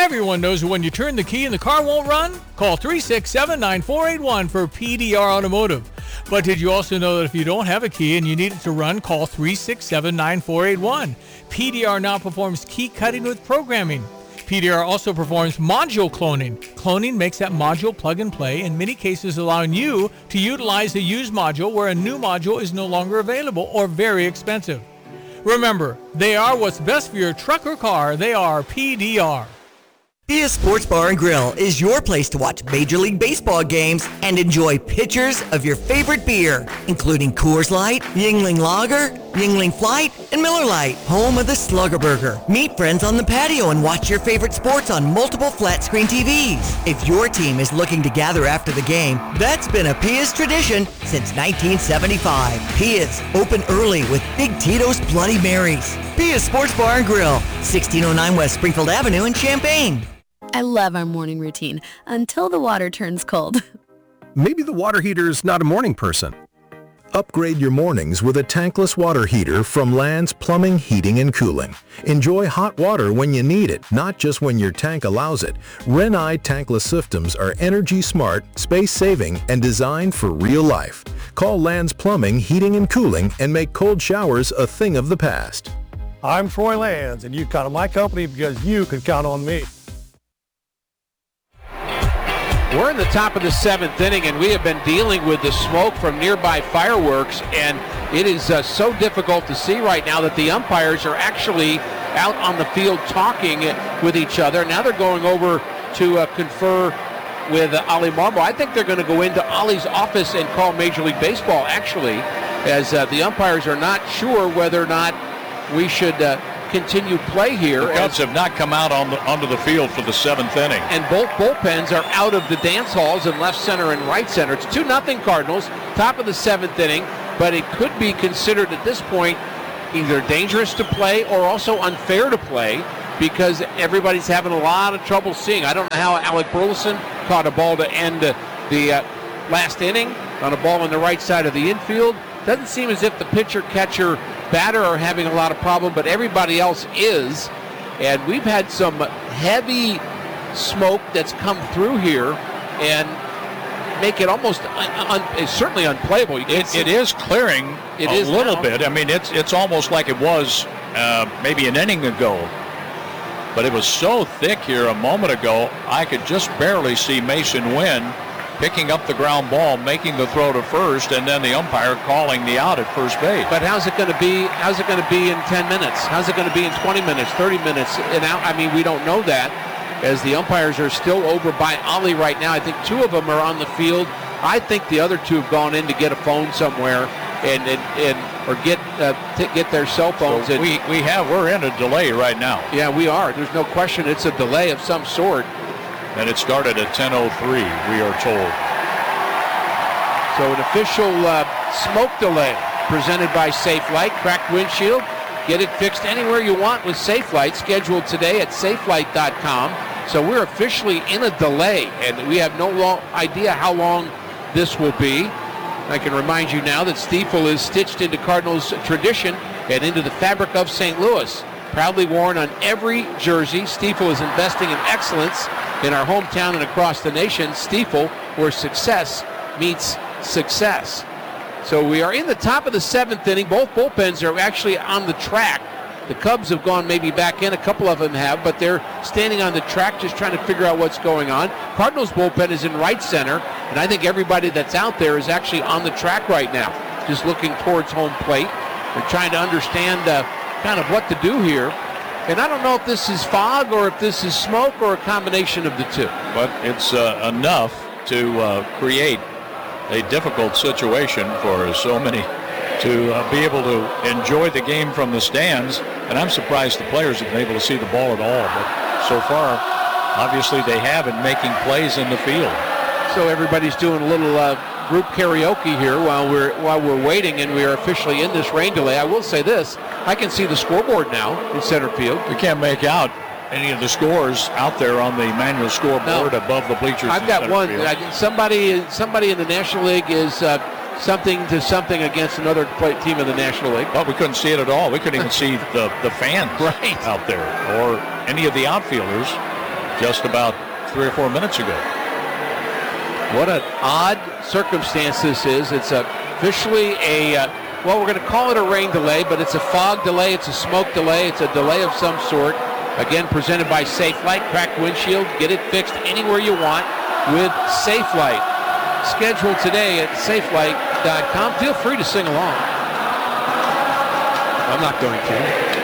Everyone knows when you turn the key and the car won't run? Call 367-9481 for PDR Automotive. But did you also know that if you don't have a key and you need it to run, call 367-9481. PDR now performs key cutting with programming. PDR also performs module cloning. Cloning makes that module plug and play, in many cases allowing you to utilize a used module where a new module is no longer available or very expensive. Remember, they are what's best for your truck or car. They are PDR. Bia Sports Bar and Grill is your place to watch Major League Baseball games and enjoy pitchers of your favorite beer, including Coors Light, Yuengling Lager, Yuengling Flight, and Miller Lite, home of the Slugger Burger. Meet friends on the patio and watch your favorite sports on multiple flat-screen TVs. If your team is looking to gather after the game, that's been a Pia's tradition since 1975. Pia's, open early with Big Tito's Bloody Marys. Pia's Sports Bar and Grill, 1609 West Springfield Avenue in Champaign. I love our morning routine until the water turns cold. Maybe the water heater's not a morning person. Upgrade your mornings with a tankless water heater from Land's Plumbing, Heating, and Cooling. Enjoy hot water when you need it, not just when your tank allows it. Renai tankless systems are energy smart, space-saving, and designed for real life. Call Land's Plumbing, Heating, and Cooling and make cold showers a thing of the past. I'm Troy Lands, and you count on my company because you can count on me. We're in the top of the 7th inning, and we have been dealing with the smoke from nearby fireworks, and it is so difficult to see right now that the umpires are actually out on the field talking with each other. Now they're going over to confer with Ollie Marmol. I think they're going to go into Ollie's office and call Major League Baseball, actually, as the umpires are not sure whether or not we should continue play here. The Cubs have not come out onto the field for the 7th inning. And both bullpens are out of the dance halls in left center and right center. It's 2-0 Cardinals, top of the 7th inning, but it could be considered at this point either dangerous to play or also unfair to play because everybody's having a lot of trouble seeing. I don't know how Alec Burleson caught a ball to end the last inning on a ball on the right side of the infield. Doesn't seem as if the pitcher, catcher, batter are having a lot of problem, but everybody else is. And we've had some heavy smoke that's come through here and make it almost certainly unplayable. It is clearing a little bit. I mean, it's almost like it was maybe an inning ago. But it was so thick here a moment ago, I could just barely see Mason Wynn picking up the ground ball, making the throw to first, and then the umpire calling the out at first base. But how's it going to be? How's it going to be in 10 minutes? How's it going to be in 20 minutes, 30 minutes? And out? I mean, we don't know that, as the umpires are still over by Ollie right now. I think 2 of them are on the field. I think the other 2 have gone in to get a phone somewhere or get their cell phones. So we're in a delay right now. Yeah, we are. There's no question. It's a delay of some sort. And it started at 10:03, we are told. So an official smoke delay presented by Safe Light. Cracked windshield. Get it fixed anywhere you want with Safe Light. Scheduled today at safelight.com. So we're officially in a delay, and we have no idea how long this will be. I can remind you now that Stiefel is stitched into Cardinals tradition and into the fabric of St. Louis. Proudly worn on every jersey, Stiefel is investing in excellence in our hometown and across the nation. Stiefel, where success meets success. So we are in the top of the 7th inning. Both bullpens are actually on the track. The Cubs have gone maybe back in. A couple of them have, but they're standing on the track just trying to figure out what's going on. Cardinals bullpen is in right center, and I think everybody that's out there is actually on the track right now, just looking towards home plate. They're trying to understand kind of what to do here. And I don't know if this is fog or if this is smoke or a combination of the 2. But it's enough to create a difficult situation for so many to be able to enjoy the game from the stands. And I'm surprised the players have been able to see the ball at all. But so far, obviously they have in making plays in the field. So everybody's doing a little group karaoke here while we're waiting, and we are officially in this rain delay. I will say this: I can see the scoreboard now in center field. We can't make out any of the scores out there on the manual scoreboard above the bleachers. I've got one. Somebody in the National League is something against another team in the National League. Well, we couldn't see it at all. We couldn't even see the fans right out there or any of the outfielders. just about 3 or 4 minutes ago. What an odd circumstance this is. It's officially well, we're going to call it a rain delay, but it's a fog delay, it's a smoke delay, it's a delay of some sort. Again, presented by SafeLight. Cracked windshield, get it fixed anywhere you want with SafeLight. Scheduled today at SafeLight.com. Feel free to sing along. I'm not going to.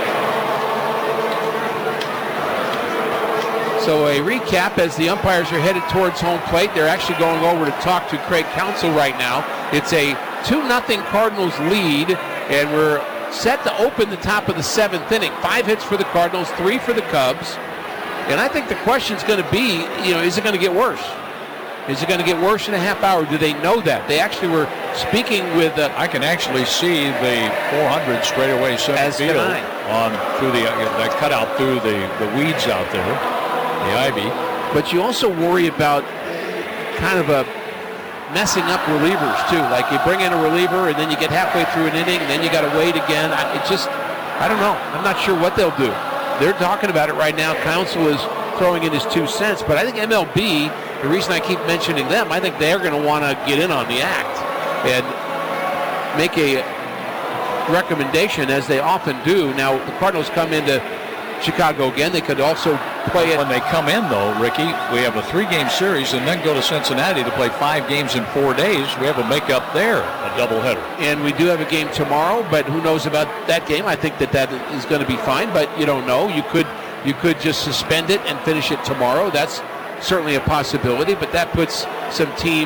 So a recap as the umpires are headed towards home plate. They're actually going over to talk to Craig Counsell right now. It's a 2-0 Cardinals lead, and we're set to open the top of the 7th inning. 5 hits for the Cardinals, 3 for the Cubs. And I think the question's going to be, is it going to get worse? Is it going to get worse in a half hour? Do they know that? They actually were speaking with... I can actually see the 400 straightaway center field on through that cutout through the weeds out there, the ivy. But you also worry about kind of messing up relievers too. Like you bring in a reliever and then you get halfway through an inning and then you got to wait again. I don't know. I'm not sure what they'll do. They're talking about it right now. Counsell is throwing in his 2 cents, but I think MLB, the reason I keep mentioning them, I think they're going to want to get in on the act and make a recommendation, as they often do. Now, the Cardinals come into Chicago again. They could also play it. When they come in, though, Ricky, we have a 3-game series and then go to Cincinnati to play 5 games in 4 days. We have a makeup there, a doubleheader. And we do have a game tomorrow, but who knows about that game? I think that is going to be fine, but you don't know. You could just suspend it and finish it tomorrow. That's certainly a possibility, but that puts some team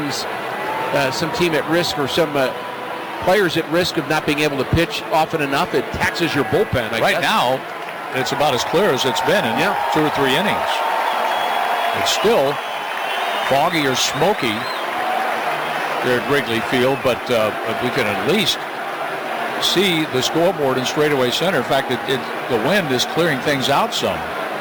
at risk, or some players at risk of not being able to pitch often enough. It taxes your bullpen. Right now, it's about as clear as it's been in 2 or 3 innings. It's still foggy or smoky there at Wrigley Field, but we can at least see the scoreboard in straightaway center. In fact, the wind is clearing things out some.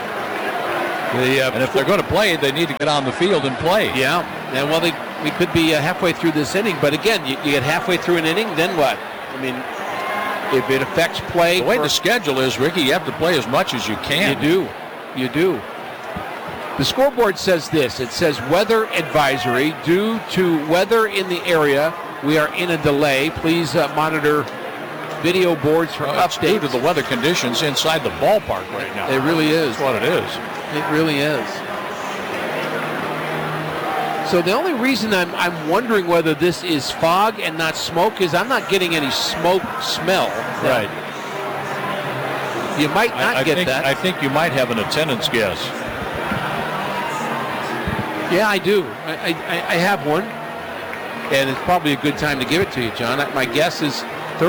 And if they're going to play, they need to get on the field and play. Yeah, and well, we could be halfway through this inning, but again, you get halfway through an inning, then what? I mean, if it affects play. The way the schedule is, Ricky, you have to play as much as you can. You do. The scoreboard says this. It says weather advisory. Due to weather in the area, we are in a delay. Please monitor video boards for updates. Due to the weather conditions inside the ballpark right now. It really is. That's what it is. It really is. So the only reason I'm wondering whether this is fog and not smoke is I'm not getting any smoke smell. Right. You might not get that. I think you might have an attendance guess. Yeah, I do. I have one. And it's probably a good time to give it to you, John. My guess is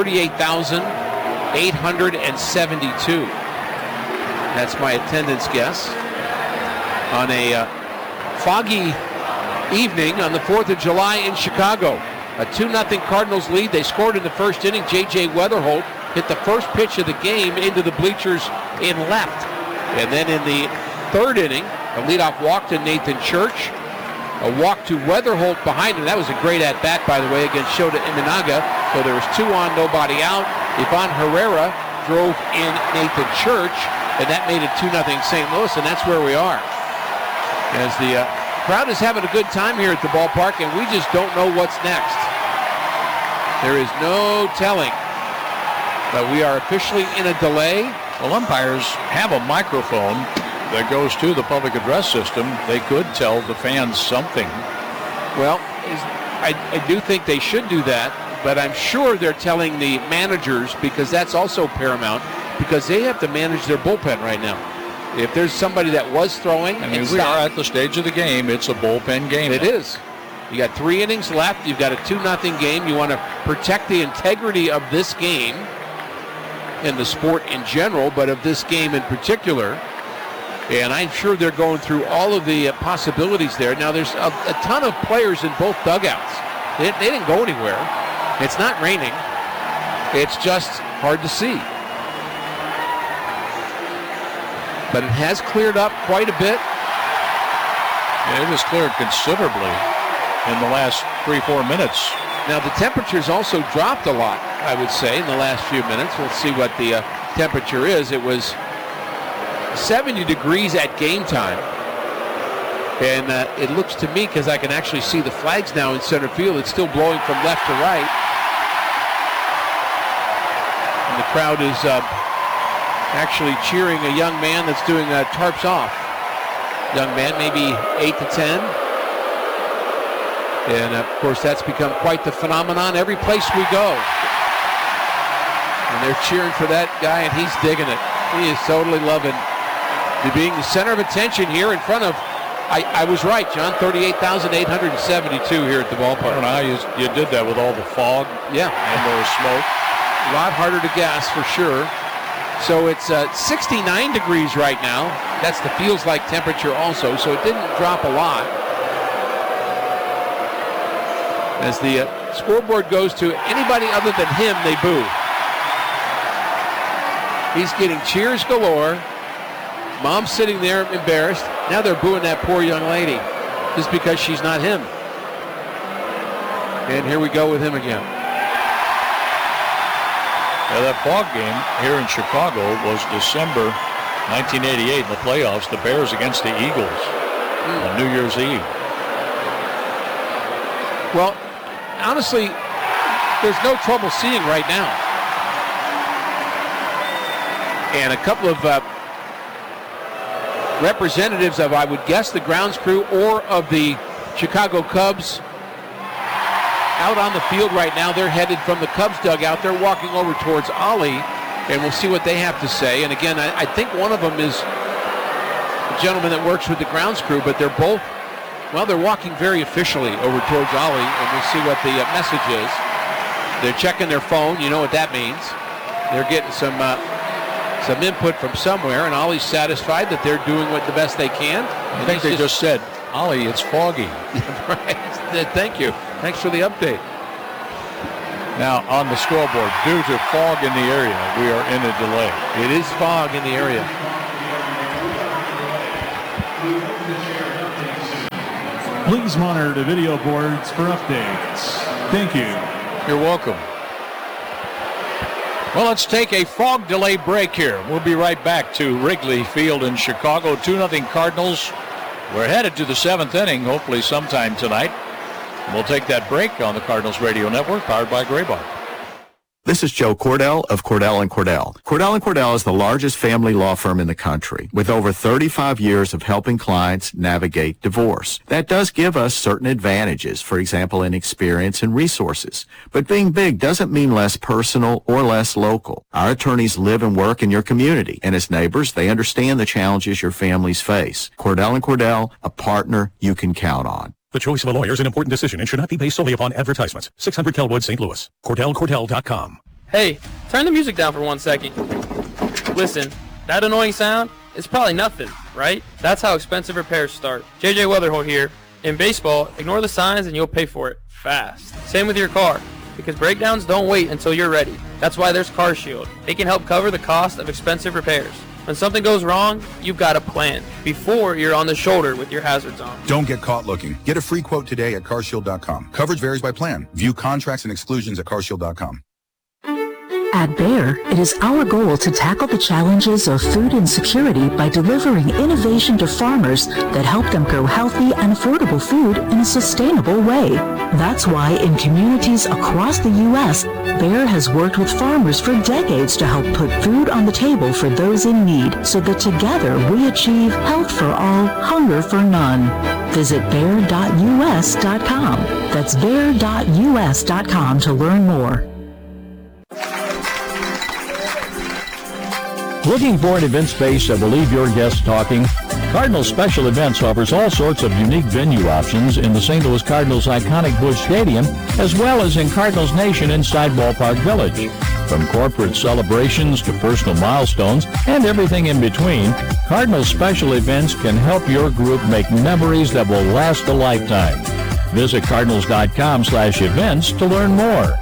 38,872. That's my attendance guess on a foggy evening on the 4th of July in Chicago. A 2-0 Cardinals lead. They scored in the first inning. J.J. Weatherholt hit the first pitch of the game into the bleachers in left. And then in the 3rd inning, a leadoff walk to Nathan Church. A walk to Weatherholt behind him. That was a great at-bat, by the way, against Shota Imanaga. So there was 2 on, nobody out. Ivan Herrera drove in Nathan Church, and that made it 2-0 St. Louis, and that's where we are. As the crowd is having a good time here at the ballpark, and we just don't know what's next. There is no telling. But we are officially in a delay. Well, umpires have a microphone that goes to the public address system. They could tell the fans something. Well, I do think they should do that, but I'm sure they're telling the managers, because that's also paramount, because they have to manage their bullpen right now. If there's somebody that was throwing, I mean, we are at the stage of the game. It's a bullpen game. It is. You got 3 innings left. You've got a 2-0 game. You want to protect the integrity of this game and the sport in general, but of this game in particular. And I'm sure they're going through all of the possibilities there. Now, there's a ton of players in both dugouts. They didn't go anywhere. It's not raining. It's just hard to see. But it has cleared up quite a bit. Yeah, it has cleared considerably in the last 3-4 minutes. Now, the temperature's also dropped a lot, I would say, in the last few minutes. We'll see what the temperature is. It was 70 degrees at game time. And it looks to me, because I can actually see the flags now in center field, it's still blowing from left to right. And the crowd is actually cheering a young man that's doing tarps off. Young man, maybe 8 to 10. And of course, that's become quite the phenomenon every place we go. And they're cheering for that guy, and he's digging it. He is totally loving being the center of attention here in front of, I was right, John, 38,872 here at the ballpark. I don't know how you did that with all the fog and the smoke. A lot harder to gas for sure. So it's 69 degrees right now. That's the feels like temperature also, so it didn't drop a lot. As the scoreboard goes to anybody other than him, they boo. He's getting cheers galore. Mom's sitting there embarrassed. Now they're booing that poor young lady just because she's not him. And here we go with him again. Now that fog game here in Chicago was December 1988 in the playoffs, the Bears against the Eagles on New Year's Eve. Well, honestly, there's no trouble seeing right now. And a couple of representatives of, I would guess, the grounds crew or of the Chicago Cubs out on the field right now. They're headed from the Cubs dugout. They're walking over towards Ollie, and we'll see what they have to say. And again, I think one of them is a gentleman that works with the grounds crew, but they're both, well, they're walking very officially over towards Ollie, and we'll see what the message is. They're checking their phone. You know what that means. They're getting some input from somewhere, and Ollie's satisfied that they're doing what the best they can. I think they just said, Ollie, it's foggy. Right. Thank you. Thanks for the update. Now, on the scoreboard, due to fog in the area, we are in a delay. It is fog in the area. Please monitor the video boards for updates. Thank you. You're welcome. Well, let's take a fog delay break here. We'll be right back to Wrigley Field in Chicago. 2-0 Cardinals. We're headed to the 7th inning, hopefully sometime tonight. We'll take that break on the Cardinals Radio Network, powered by Graybar. This is Joe Cordell of Cordell & Cordell. Cordell & Cordell is the largest family law firm in the country, with over 35 years of helping clients navigate divorce. That does give us certain advantages, for example, in experience and resources. But being big doesn't mean less personal or less local. Our attorneys live and work in your community, and as neighbors, they understand the challenges your families face. Cordell & Cordell, a partner you can count on. The choice of a lawyer is an important decision and should not be based solely upon advertisements. 600 Kelwood, St. Louis. CordellCordell.com. Hey, turn the music down for 1 second. Listen, that annoying sound is probably nothing, right? That's how expensive repairs start. JJ Weatherholt here. In baseball, ignore the signs and you'll pay for it fast. Same with your car, because breakdowns don't wait until you're ready. That's why there's CarShield. They can help cover the cost of expensive repairs. When something goes wrong, you've got a plan before you're on the shoulder with your hazards on. Don't get caught looking. Get a free quote today at carshield.com. Coverage varies by plan. View contracts and exclusions at carshield.com. At Bayer, it is our goal to tackle the challenges of food insecurity by delivering innovation to farmers that help them grow healthy and affordable food in a sustainable way. That's why in communities across the U.S., Bayer has worked with farmers for decades to help put food on the table for those in need, so that together we achieve health for all, hunger for none. Visit Bayer.us.com. That's Bayer.us.com to learn more. Looking for an event space that will leave your guests talking? Cardinals Special Events offers all sorts of unique venue options in the St. Louis Cardinals' iconic Busch Stadium, as well as in Cardinals Nation inside Ballpark Village. From corporate celebrations to personal milestones and everything in between, Cardinals Special Events can help your group make memories that will last a lifetime. Visit cardinals.com/events to learn more.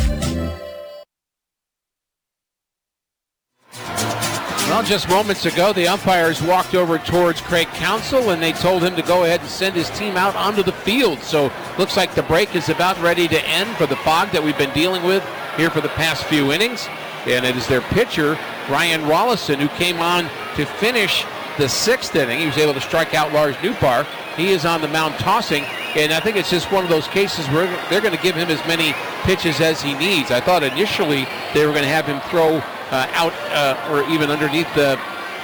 Well, just moments ago, the umpires walked over towards Craig Counsell, and they told him to go ahead and send his team out onto the field. So looks like the break is about ready to end for the fog that we've been dealing with here for the past few innings. And it is their pitcher, Ryan Rollison, who came on to finish the 6th inning. He was able to strike out Lars Newpar. He is on the mound tossing, and I think it's just one of those cases where they're going to give him as many pitches as he needs. I thought initially they were going to have him throw out or even underneath the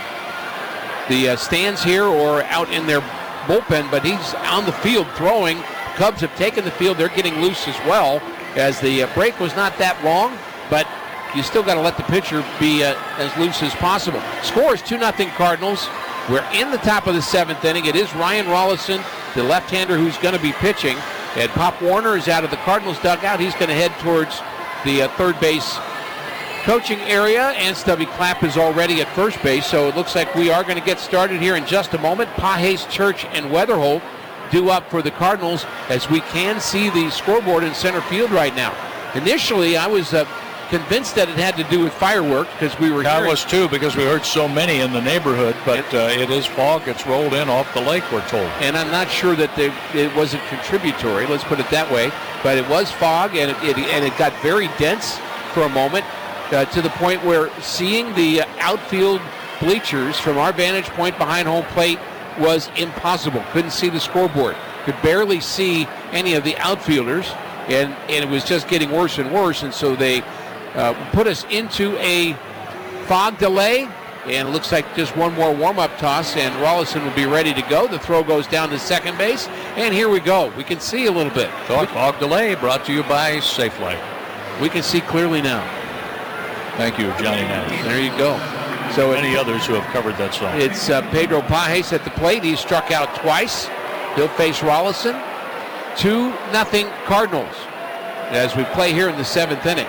stands here or out in their bullpen, but he's on the field throwing. Cubs have taken the field. They're getting loose as well, as the break was not that long, but you still got to let the pitcher be as loose as possible. Score is 2-0 Cardinals. We're in the top of the 7th inning. It is Ryan Rollison, the left-hander, who's going to be pitching. And Pop Warner is out of the Cardinals dugout. He's going to head towards the third base coaching area. And Stubby Clapp is already at first base. So it looks like we are going to get started here in just a moment. Pajes, Church, and Weatherholt due up for the Cardinals, as we can see the scoreboard in center field right now. Initially, I was convinced that it had to do with fireworks because we were hearing. I was too, because we heard so many in the neighborhood, but it is fog. It's rolled in off the lake, we're told. And I'm not sure that it wasn't contributory, let's put it that way, but it was fog, and it got very dense for a moment to the point where seeing the outfield bleachers from our vantage point behind home plate was impossible. Couldn't see the scoreboard. Could barely see any of the outfielders, and it was just getting worse and worse, and so they put us into a fog delay, and it looks like just one more warm-up toss, and Rollison will be ready to go. The throw goes down to second base, and here we go. We can see a little bit. Fog delay brought to you by SafeLight. We can see clearly now. Thank you, Johnny Nash. There you go. So many others who have covered that song. It's Pedro Pajes at the plate. He's struck out twice. He'll face Rollison. 2-0 Cardinals as we play here in the 7th inning.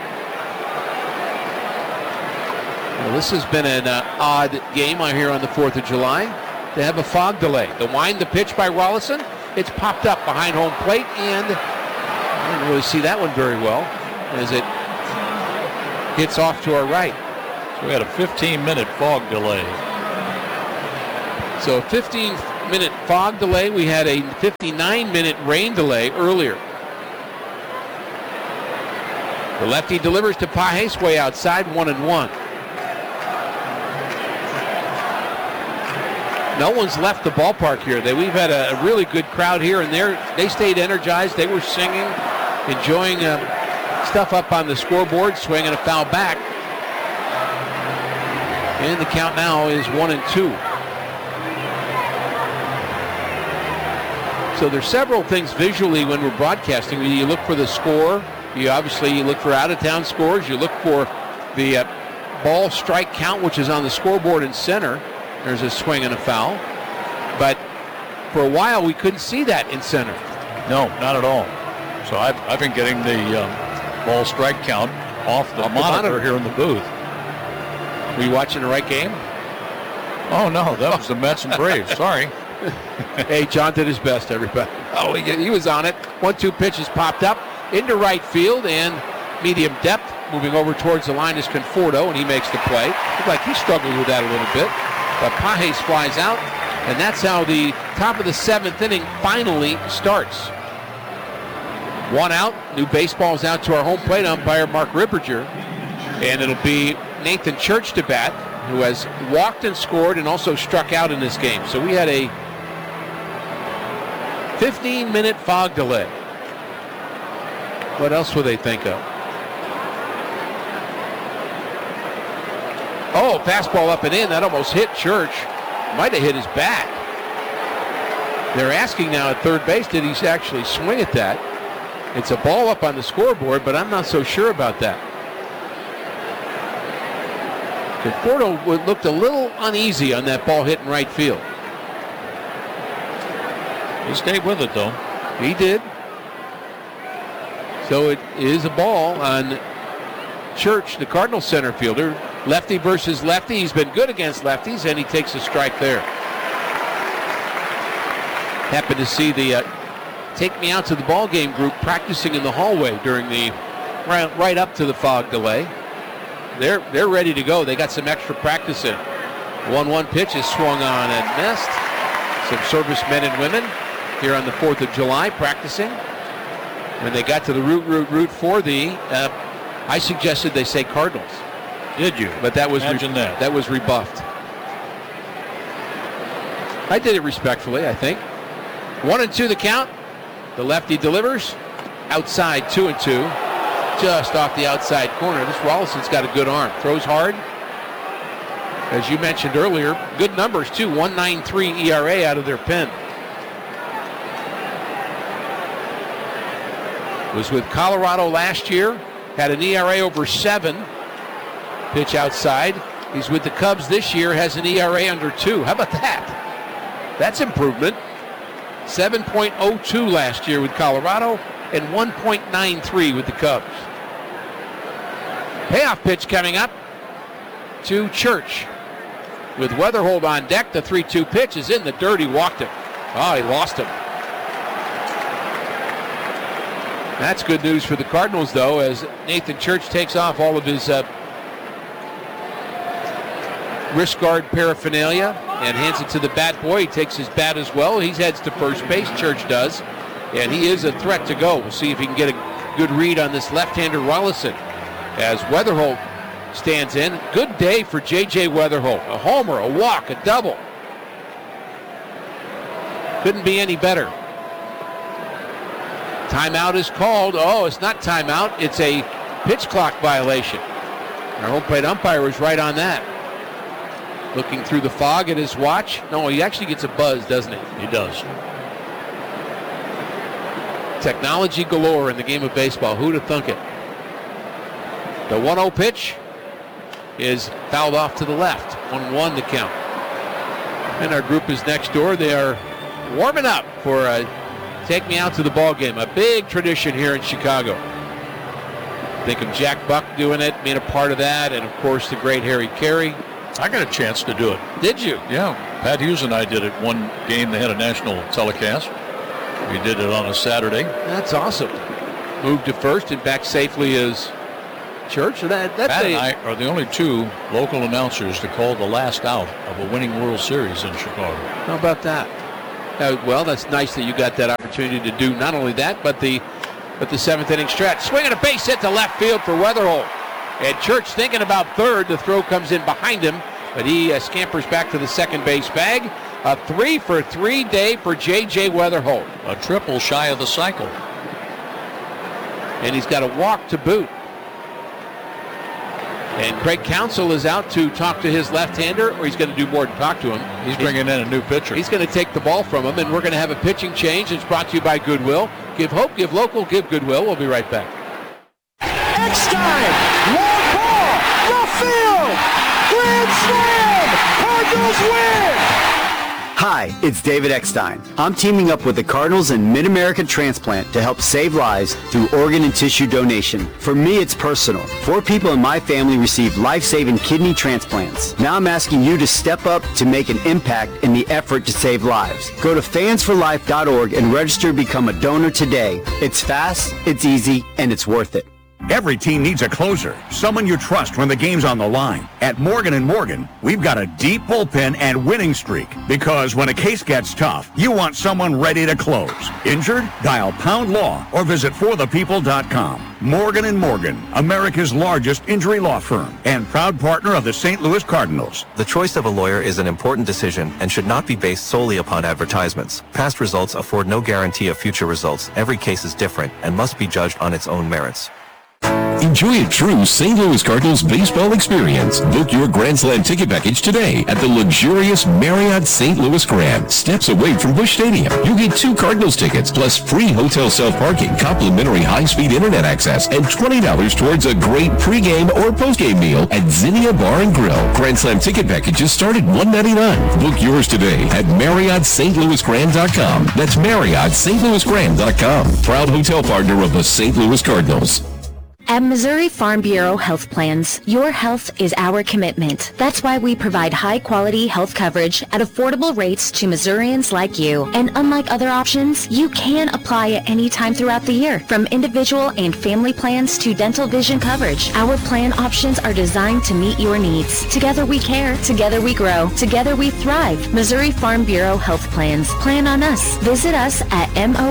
Well, this has been an odd game here on the 4th of July to have a fog delay. The wind, the pitch by Rollison, it's popped up behind home plate, and I didn't really see that one very well as it hits off to our right. So we had a 15-minute fog delay. So a 15-minute fog delay. We had a 59-minute rain delay earlier. The lefty delivers to Pajes way outside, 1-1. No one's left the ballpark here. We've had a really good crowd here, and they stayed energized. They were singing, enjoying stuff up on the scoreboard, swinging a foul back. And the count now is 1-2. So there's several things visually when we're broadcasting. You look for the score. You look for out-of-town scores. You look for the ball strike count, which is on the scoreboard in center. There's a swing and a foul. But for a while, we couldn't see that in center. No, not at all. So I've been getting the ball strike count off the monitor here in the booth. Were you watching the right game? Oh, no, that was the Mets and Braves. Sorry. Hey, John did his best, everybody. Oh, he was on it. 1-2 pitches popped up into right field, and medium depth moving over towards the line is Conforto, and he makes the play. Looked like he struggled with that a little bit. But Pajes flies out, and that's how the top of the 7th inning finally starts. One out. New baseball is out to our home plate umpire, Mark Ripperger. And it'll be Nathan Church to bat, who has walked and scored and also struck out in this game. So we had a 15-minute fog delay. What else will they think of? Oh, fastball up and in. That almost hit Church. Might have hit his bat. They're asking now at third base, did he actually swing at that? It's a ball up on the scoreboard, but I'm not so sure about that. Conforto looked a little uneasy on that ball hitting right field. He stayed with it, though. He did. So it is a ball on Church, the Cardinals center fielder. Lefty versus lefty. He's been good against lefties, and he takes a strike there. Happened to see the Take Me Out to the Ball Game group practicing in the hallway during the right up to the fog delay. They're ready to go. They got some extra practice in. 1-1 pitch is swung on and missed. Some servicemen and women here on the 4th of July practicing. When they got to the route for the, I suggested they say Cardinals. Did you? But that was Imagine that. That was rebuffed. I did it respectfully, I think. 1-2 the count. The lefty delivers. Outside, 2-2. Just off the outside corner. This Rollison's got a good arm. Throws hard. As you mentioned earlier, good numbers too. 1.93 ERA out of their pen. Was with Colorado last year. Had an ERA over 7. Pitch outside. He's with the Cubs this year. Has an ERA under 2. How about that? That's improvement. 7.02 last year with Colorado and 1.93 with the Cubs. Payoff pitch coming up to Church. With Weatherhold on deck, the 3-2 pitch is in the dirt. He walked him. Oh, he lost him. That's good news for the Cardinals, though, as Nathan Church takes off all of his wrist guard paraphernalia and hands it to the bat boy. He takes his bat as well. He heads to first base, Church does, and he is a threat to go. We'll see if he can get a good read on this left-hander Rollison as Weatherhold stands in. Good day for J.J. Weatherhold. A homer, a walk, a double. Couldn't be any better. Timeout is called. Oh, it's not timeout. It's a pitch clock violation. Our home plate umpire was right on that. Looking through the fog at his watch. No, he actually gets a buzz, doesn't he? He does. Technology galore in the game of baseball. Who'd have thunk it? The 1-0 pitch is fouled off to the left. 1-1 to count. And our group is next door. They are warming up for Take Me Out to the Ball Game. A big tradition here in Chicago. Think of Jack Buck doing it, being a part of that, and of course the great Harry Carey. I got a chance to do it. Did you? Yeah. Pat Hughes and I did it one game. They had a national telecast. We did it on a Saturday. That's awesome. Moved to first and back safely as Church. Pat and I are the only 2 local announcers to call the last out of a winning World Series in Chicago. How about that? Well, that's nice that you got that opportunity to do not only that, but the 7th inning stretch. Swinging a base hit to left field for Weatherhold. And Church thinking about third. The throw comes in behind him, but he scampers back to the second base bag. A 3-for-3 day for J.J. Weatherhold. A triple shy of the cycle. And he's got a walk to boot. And Craig Counsell is out to talk to his left-hander, or he's going to do more than talk to him. He's bringing in a new pitcher. He's going to take the ball from him, and we're going to have a pitching change. It's brought to you by Goodwill. Give hope, give local, give Goodwill. We'll be right back. Eckstein, long ball, left field, grand slam, Cardinals win! Hi, it's David Eckstein. I'm teaming up with the Cardinals and Mid-America Transplant to help save lives through organ and tissue donation. For me, it's personal. 4 people in my family received life-saving kidney transplants. Now I'm asking you to step up to make an impact in the effort to save lives. Go to fansforlife.org and register to become a donor today. It's fast, it's easy, and it's worth it. Every team needs a closer, someone you trust when the game's on the line. At Morgan & Morgan, we've got a deep bullpen and winning streak because when a case gets tough, you want someone ready to close. Injured? Dial Pound Law or visit forthepeople.com. Morgan & Morgan, America's largest injury law firm and proud partner of the St. Louis Cardinals. The choice of a lawyer is an important decision and should not be based solely upon advertisements. Past results afford no guarantee of future results. Every case is different and must be judged on its own merits. Enjoy a true St. Louis Cardinals baseball experience. Book your Grand Slam ticket package today at the luxurious Marriott St. Louis Grand, steps away from Busch Stadium. You get 2 Cardinals tickets plus free hotel self-parking, complimentary high-speed internet access, and $20 towards a great pregame or postgame meal at Zinnia Bar and Grill. Grand Slam ticket packages start at $199. Book yours today at MarriottSt.LouisGrand.com. That's MarriottSt.LouisGrand.com. Proud hotel partner of the St. Louis Cardinals. At Missouri Farm Bureau Health Plans, your health is our commitment. That's why we provide high-quality health coverage at affordable rates to Missourians like you. And unlike other options, you can apply at any time throughout the year, from individual and family plans to dental vision coverage. Our plan options are designed to meet your needs. Together we care, together we grow, together we thrive. Missouri Farm Bureau Health Plans. Plan on us. Visit us at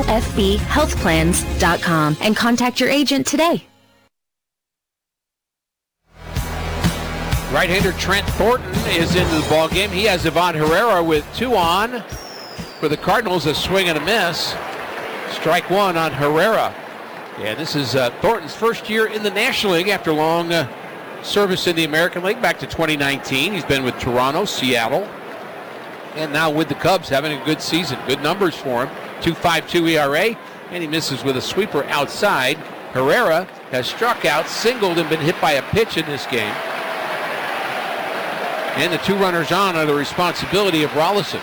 mofbhealthplans.com and contact your agent today. Right-hander Trent Thornton is into the ball game. He has Ivan Herrera with 2 on. For the Cardinals, a swing and a miss. Strike 1 on Herrera. And this is Thornton's first year in the National League after long service in the American League back to 2019. He's been with Toronto, Seattle, and now with the Cubs, having a good season. Good numbers for him. 2.52 ERA, and he misses with a sweeper outside. Herrera has struck out, singled, and been hit by a pitch in this game. And the 2 runners on are the responsibility of Rolison.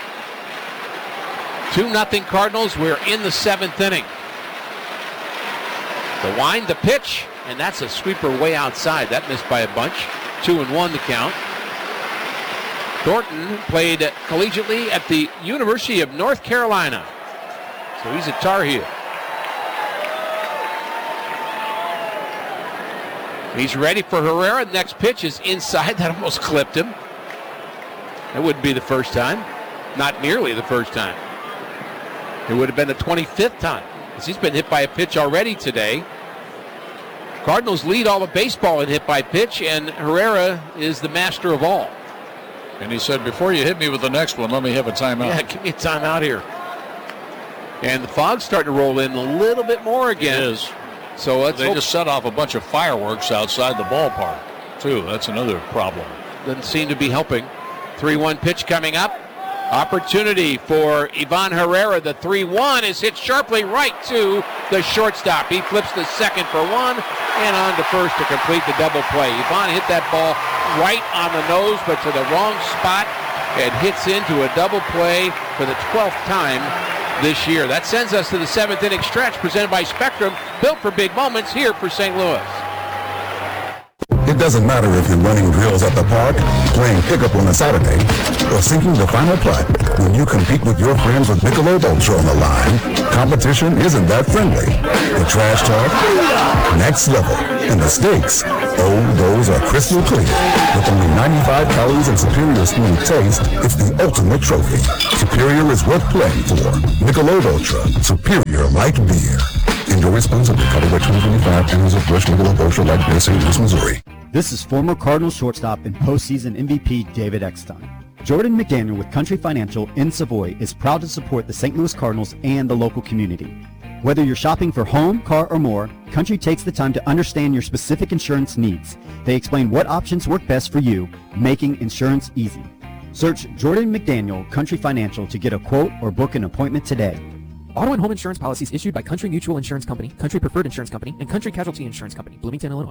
2-0 Cardinals. We're in the 7th inning. The wind, the pitch, and that's a sweeper way outside. That missed by a bunch. 2-1 the count. Thornton played collegiately at the University of North Carolina. So he's a Tar Heel. He's ready for Herrera. Next pitch is inside. That almost clipped him. That wouldn't be the first time. Not nearly the first time. It would have been the 25th time, because he's been hit by a pitch already today. Cardinals lead all of baseball in hit by pitch, and Herrera is the master of all. And he said, before you hit me with the next one, let me have a timeout. Yeah, give me a timeout here. And the fog's starting to roll in a little bit more again. It is. So let's they just set off a bunch of fireworks outside the ballpark, too. That's another problem. Doesn't seem to be helping. 3-1 pitch coming up. Opportunity for Ivan Herrera. The 3-1 is hit sharply right to the shortstop. He flips the second for 1 and on to first to complete the double play. Ivan hit that ball right on the nose, but to the wrong spot, and hits into a double play for the 12th time this year. That sends us to the 7th inning stretch presented by Spectrum, built for big moments here for St. Louis. It doesn't matter if you're running drills at the park, playing pickup on a Saturday, or sinking the final putt. When you compete with your friends with Michelob Ultra on the line, competition isn't that friendly. The trash talk, next level, and the stakes, oh, those are crystal clear. With only 95 calories and superior smooth taste, it's the ultimate trophy. Superior is worth playing for. Michelob Ultra, superior light beer. Enjoy responsibly. Copyright 2025, Anheuser-Busch Michelob Ultra Light Beer, St. Louis, Missouri. This is former Cardinals shortstop and postseason MVP David Eckstein. Jordan McDaniel with Country Financial in Savoy is proud to support the St. Louis Cardinals and the local community. Whether you're shopping for home, car, or more, Country takes the time to understand your specific insurance needs. They explain what options work best for you, making insurance easy. Search Jordan McDaniel Country Financial to get a quote or book an appointment today. Auto and home insurance policies issued by Country Mutual Insurance Company, Country Preferred Insurance Company, and Country Casualty Insurance Company, Bloomington, Illinois.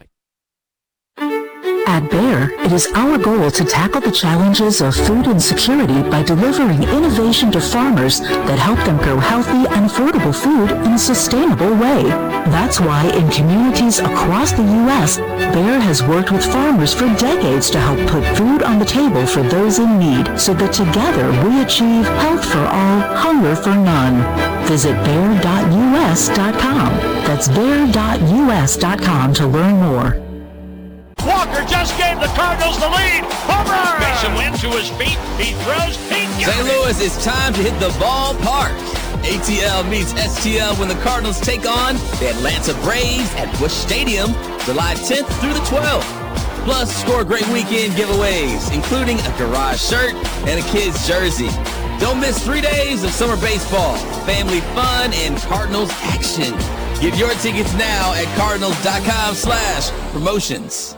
At Bayer, it is our goal to tackle the challenges of food insecurity by delivering innovation to farmers that help them grow healthy and affordable food in a sustainable way. That's why in communities across the U.S., Bayer has worked with farmers for decades to help put food on the table for those in need, so that together we achieve health for all, hunger for none. Visit Bayer.us.com. That's Bayer.us.com to learn more. Walker just gave the Cardinals the lead. Home run! Mason wins to his feet. He throws. St. Louis, it's time to hit the ballpark. ATL meets STL when the Cardinals take on the Atlanta Braves at Busch Stadium, July 10th through the 12th. Plus, score great weekend giveaways, including a garage shirt and a kid's jersey. Don't miss 3 days of summer baseball, family fun, and Cardinals action. Get your tickets now at cardinals.com/promotions.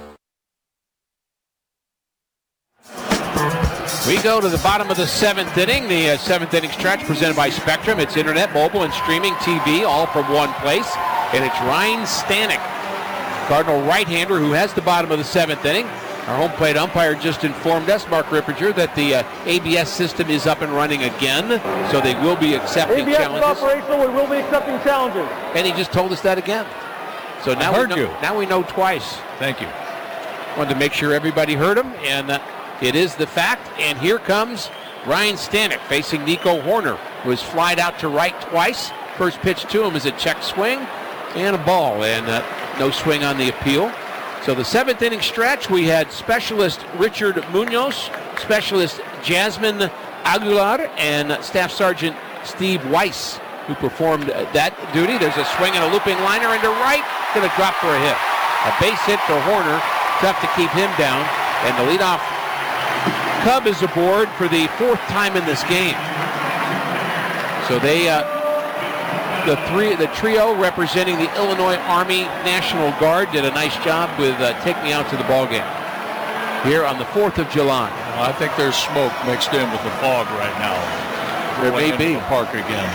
We go to the bottom of the 7th inning, the 7th inning stretch presented by Spectrum. It's internet, mobile, and streaming TV, all from one place. And it's Ryan Stanek, Cardinal right-hander, who has the bottom of the 7th inning. Our home plate umpire just informed us, Mark Rippinger, that the ABS system is up and running again, so they will be accepting challenges. ABS is operational. We will be accepting challenges. And he just told us that again. So now we know twice. Thank you. Wanted to make sure everybody heard him, and it is the fact. And here comes Ryan Stanek facing Nico Horner, who has flied out to right twice. First pitch to him is a check swing and a ball, and no swing on the appeal. So the 7th inning stretch, we had specialist Richard Munoz, specialist Jasmine Aguilar, and Staff Sergeant Steve Weiss, who performed that duty. There's a swing and a looping liner into right, going to drop for a hit. A base hit for Horner, tough to keep him down. And the leadoff Cub is aboard for the 4th time in this game. So they, the trio representing the Illinois Army National Guard did a nice job with Take Me Out to the Ball Game here on the 4th of July. Well, I think there's smoke mixed in with the fog right now. There may be. The park again.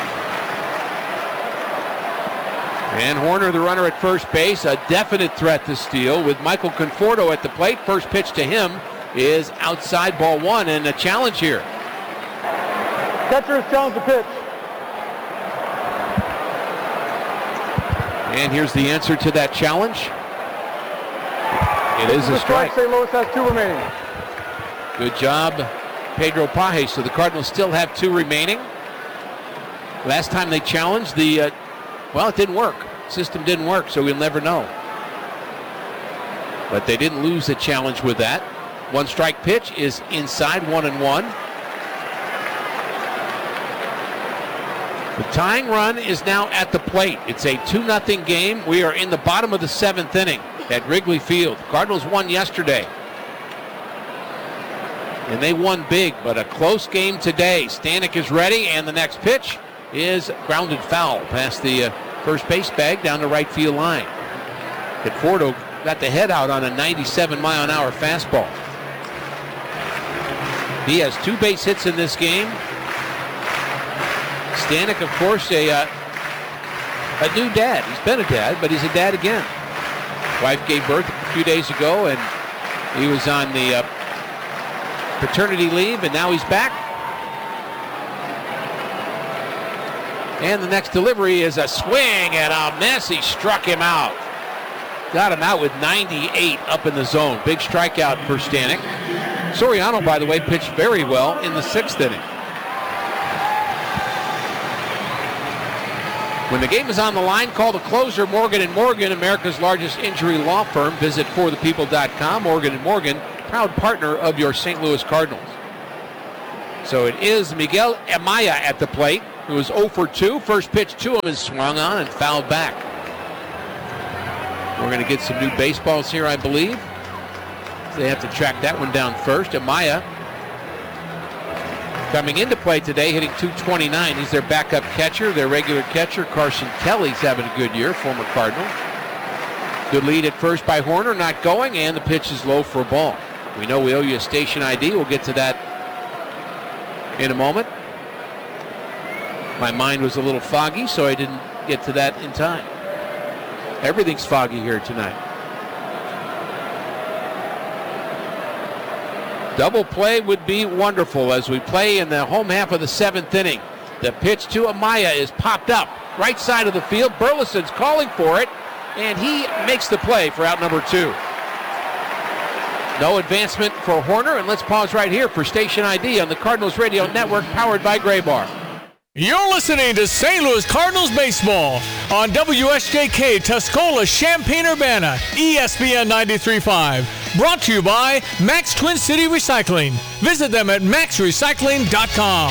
And Horner, the runner at first base, a definite threat to steal with Michael Conforto at the plate. First pitch to him is outside, ball 1, and a challenge here. Catcher has challenged the pitch. And here's the answer to that challenge. It is a strike. St. Louis has 2 remaining. Good job, Pedro Pages. So the Cardinals still have 2 remaining. Last time they challenged, it didn't work. System didn't work, so we'll never know. But they didn't lose the challenge with that. 1 strike pitch is inside, 1-1. The tying run is now at the plate. It's a 2-0 game. We are in the bottom of the 7th inning at Wrigley Field. Cardinals won yesterday. And they won big, but a close game today. Stanek is ready, and the next pitch is grounded foul past the first base bag down the right field line. Conforto got the head out on a 97-mile-an-hour fastball. He has 2 base hits in this game. Stanek, of course, a new dad. He's been a dad, but he's a dad again. Wife gave birth a few days ago, and he was on the paternity leave, and now he's back. And the next delivery is a swing and a miss. He struck him out. Got him out with 98 up in the zone. Big strikeout for Stanek. Soriano, by the way, pitched very well in the 6th inning. When the game is on the line, call the closer, Morgan & Morgan, America's largest injury law firm. Visit forthepeople.com. Morgan & Morgan, proud partner of your St. Louis Cardinals. So it is Miguel Amaya at the plate, who is 0 for 2. First pitch to him is swung on and fouled back. We're going to get some new baseballs here, I believe. They have to track that one down first. Amaya coming into play today, hitting .229. He's their backup catcher, their regular catcher. Carson Kelly's having a good year, former Cardinal. Good lead at first by Horner, not going, and the pitch is low for a ball. We know we owe you a station ID. We'll get to that in a moment. My mind was a little foggy, so I didn't get to that in time. Everything's foggy here tonight. Double play would be wonderful as we play in the home half of the 7th inning. The pitch to Amaya is popped up. Right side of the field. Burleson's calling for it, and he makes the play for out number 2. No advancement for Horner, and let's pause right here for Station ID on the Cardinals Radio Network, powered by Graybar. You're listening to St. Louis Cardinals baseball on WSJK Tuscola, Champaign-Urbana, ESPN 93.5. Brought to you by Max Twin City Recycling. Visit them at maxrecycling.com.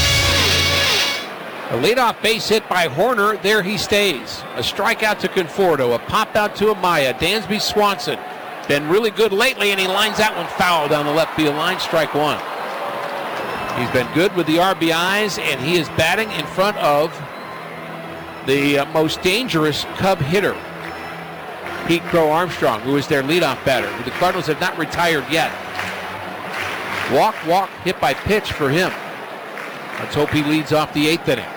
A leadoff base hit by Horner. There he stays. A strikeout to Conforto. A pop out to Amaya. Dansby Swanson. Been really good lately, and he lines that one foul down the left field line. Strike 1. He's been good with the RBIs, and he is batting in front of the most dangerous Cub hitter, Pete Crow Armstrong, who is their leadoff batter. The Cardinals have not retired yet. Walk, hit by pitch for him. Let's hope he leads off the 8th inning.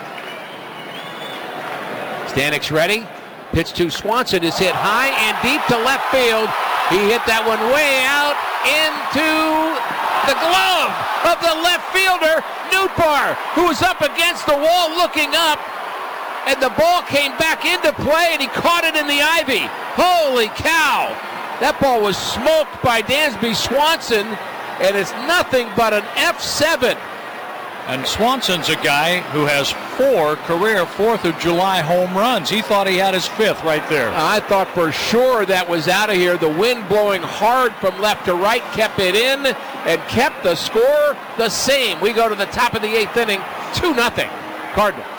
Stanek's ready. Pitch to Swanson is hit high and deep to left field. He hit that one way out into the glove of the left fielder, Nootbaar, who was up against the wall looking up, and the ball came back into play, and he caught it in the ivy. Holy cow! That ball was smoked by Dansby Swanson, and it's nothing but an F7. And Swanson's a guy who has 4 career 4th of July home runs. He thought he had his 5th right there. I thought for sure that was out of here. The wind blowing hard from left to right kept it in and kept the score the same. We go to the top of the 8th inning, 2-0 Cardinals.